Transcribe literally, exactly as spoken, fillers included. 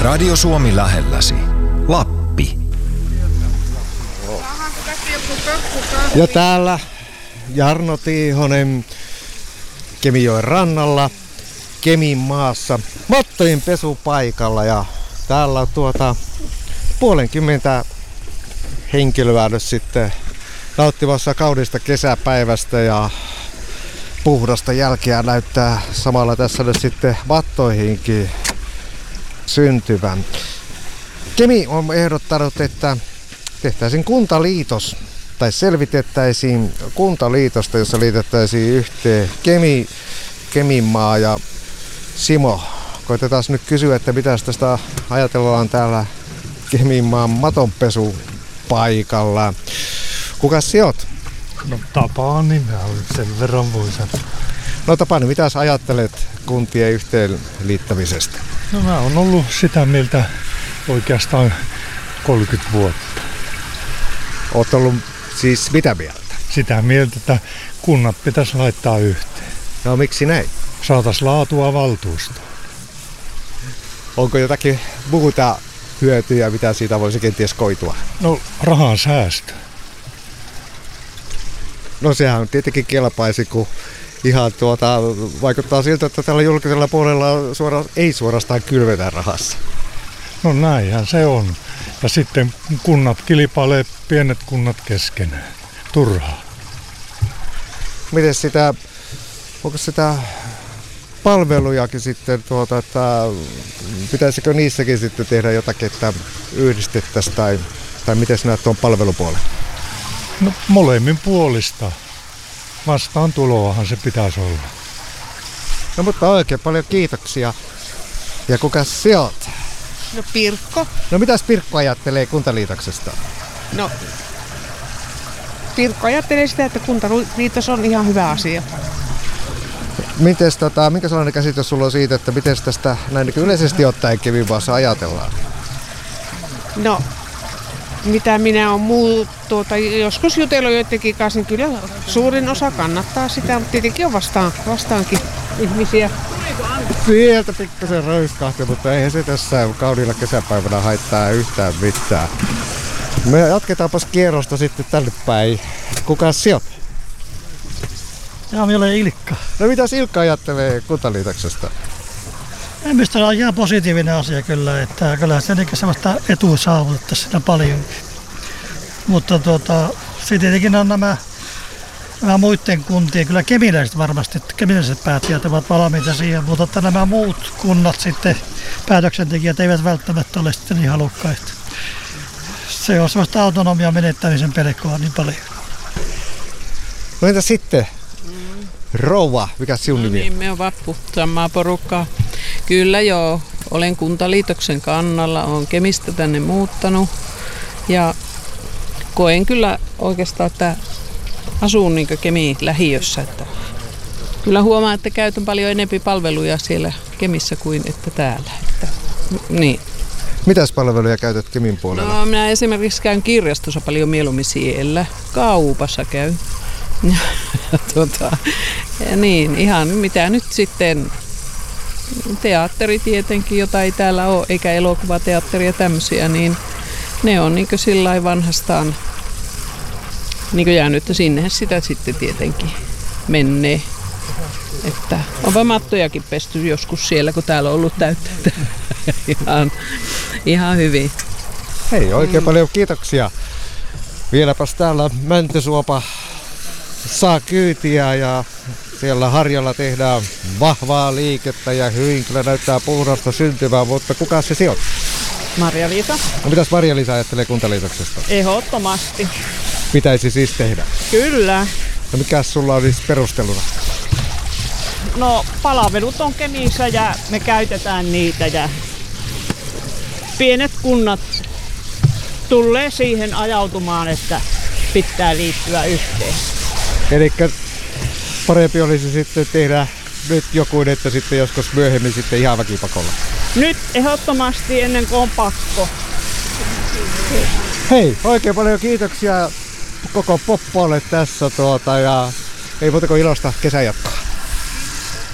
Radio Suomi lähelläsi. Lappi. Ja täällä Jarno Tiihonen Kemijoen rannalla, Kemin maassa, mattojen pesupaikalla, ja täällä on tuota puolenkymmentä henkilöä nyt sitten nauttimassa kaunista kesäpäivästä ja puhdasta jälkeä näyttää samalla tässä nyt sitten mattoihinkin syntyvän. Kemi on ehdottanut, että tehtäisiin kuntaliitos tai selvitettäisiin kuntaliitosta, jossa liitettäisiin yhteen Kemi, Keminmaa ja Simo. Koitetaan nyt kysyä, että mitä tästä ajatellaan täällä Keminmaan matonpesupaikalla. Kukas sinä oot? No Tapani, mä olen sen verran voi sanoa. No Tapani, mitä sä ajattelet kuntien yhteenliittämisestä? No mä oon ollut sitä mieltä oikeastaan kolmekymmentä vuotta. Oot ollut siis mitä mieltä? Sitä mieltä, että kunnat pitäisi laittaa yhteen. No miksi näin? Saatais laatua valtuustoon. Onko jotakin muuta hyötyjä, mitä siitä voisi kenties koitua? No rahan säästö. No sehän tietenkin kelpaisi, kun ihan tuota, vaikuttaa siltä, että tällä julkisella puolella suora, ei suorastaan kylvetä rahassa. No näinhän se on. Ja sitten kunnat kilpailee pienet kunnat keskenään. Turhaa. Miten sitä, onko sitä palvelujakin sitten, tuota, että pitäisikö niissäkin sitten tehdä jotakin, että yhdistettäisiin tai, tai miten sinä tuon palvelupuolen? No molemmin puolista. Vastaan tuloahan se pitäisi olla. No mutta oikein paljon kiitoksia. Ja kukas sinä oot? No Pirkko. No mitäs Pirkko ajattelee kuntaliitoksesta? No Pirkko ajattelee sitä, että kuntaliitos on ihan hyvä asia. Mites, tota, minkä sellainen käsitys sulla on siitä, että miten tästä näin yleisesti ottaen Keminmaassa ajatellaan? No mitä minä olen muu, tuota, joskus jutellut joidenkin kanssa, niin kyllä suurin osa kannattaa sitä, mutta tietenkin on vastaan, vastaankin ihmisiä. Sieltä pikkasen röyskahti, mutta eihän se tässä kauniilla kesäpäivänä haittaa yhtään mitään. Me jatketaanpas kierrosta sitten tänne päin. Kukas sinä oot? Jaa, minä olen Ilkka. No mitäs Ilkka ajattelee kuntaliitoksesta? Minusta on ihan positiivinen asia kyllä, että kyllä se sellaista etua saavutettaisiin siinä paljon. Mutta tuota, sitten tietenkin on nämä, nämä muiden kuntien, kyllä kemiläiset varmasti, kemiläiset päättäjät ovat valmiita siihen, mutta että nämä muut kunnat sitten, päätöksentekijät eivät välttämättä ole sitten niin halukkaita. Se on sellaista autonomian menettämisen pelkoa niin paljon. No entä sitten? Rouva, mikä sinun nimi? No niin, me on Vappu, samaa porukkaa. Kyllä joo, olen kuntaliitoksen kannalla, olen Kemistä tänne muuttanut ja koen kyllä oikeastaan, että asun niin Kemin lähiössä. Että kyllä huomaan, että käytän paljon enemmän palveluja siellä Kemissä kuin että täällä. Että, niin. Mitäs palveluja käytät Kemin puolella? No minä esimerkiksi käyn kirjastossa paljon mieluummin siellä, kaupassa käyn. Ja, tuota, ja niin, ihan mitä nyt sitten, teatteri tietenkin, jota ei täällä ole, eikä elokuvateatteri ja tämmöisiä, niin ne on niin sillä vanhastaan niin jäänyt, että sinne sitä sitten tietenkin menee. Että onpa mattojakin pesty joskus siellä, kun täällä on ollut täyttä. ihan, ihan hyvin. Hei, oikein paljon kiitoksia. Vieläpäs täällä Mäntysuopa saa kyytiä ja siellä Harjalla tehdään vahvaa liikettä ja hyvin kyllä näyttää puhdasta syntyvää, mutta kuka se sijoit? Marja-Liisa. No mitäs Marja-Liisa ajattelee kuntaliitoksesta? Ehdottomasti. Pitäisi siis tehdä? Kyllä. No mikä sulla on siis perusteluna? No palvelut on Kemissä ja me käytetään niitä ja pienet kunnat tulee siihen ajautumaan, että pitää liittyä yhteen. Elikkä parempi olisi sitten tehdä nyt joku, että sitten joskus myöhemmin sitten ihan väkipakolla. Nyt ehdottomasti ennen kuin on pakko. Hei, oikein paljon kiitoksia koko poppoille tässä tuota ja ei muuta kuin ilosta kesän jatkoa.